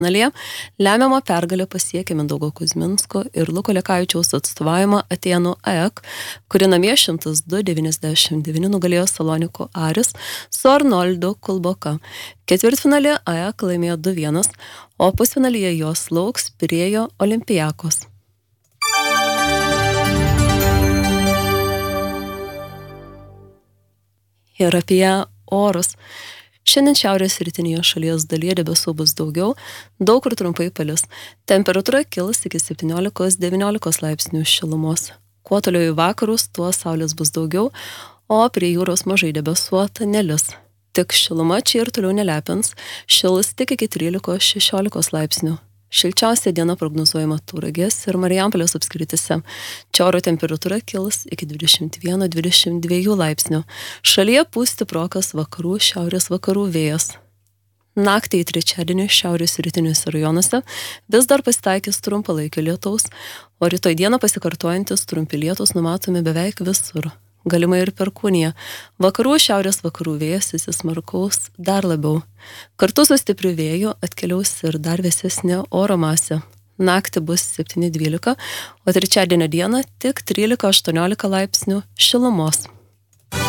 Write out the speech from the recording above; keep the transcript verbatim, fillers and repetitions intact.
Finalyje lemiamą pergalę pasiekė Mindaugo Kuzminsko ir Luko Lekavičiaus atstovavimą Atėnų A E K, kuri namie šimtas du devyniasdešimt devyni nugalėjo Saloniko Aris su Arnoldu Kulboka. Ketvirtfinalyje A E K laimėjo du vienas, o pusfinalyje jos lauks Pirėjo Olimpiakos. Ir apie orus. Šiandien šiaurės rytinėje šalies dalyje debesų bus daugiau, daug kur trumpai palis. Temperatūra kils iki septyniolikos devyniolikos laipsnių šilumos. Kuo toliau į vakarus, tuo saulės bus daugiau, o prie jūros mažai debesuota nelis. Tik šiluma čia ir toliau nelepins, šils tik iki trylikos šešiolikos laipsnių. Šilčiausia diena prognozuojama Tauragės ir Marijampolės apskrityse. Čia oro temperatūra kils iki dvidešimt vieno dvidešimt dviejų laipsnių. Šalyje pūs stiprokas vakarų šiaurės vakarų vėjas. Naktį į trečiadienį šiaurės rytiniuose rajonuose vis dar pasitaikys trumpalaikio lietaus, o rytoj dieną pasikartojantis trumpi lietūs numatomi beveik visur. Galima ir perkūnija. Vakarų šiaurės vakarų vėjas įsismarkaus dar labiau. Kartu su stipriu vėju atkeliaus ir dar vėsesnė oro masė. Naktį bus septyni dvylika, o trečiadienio dieną tik trylika aštuoniolika laipsnių šilumos.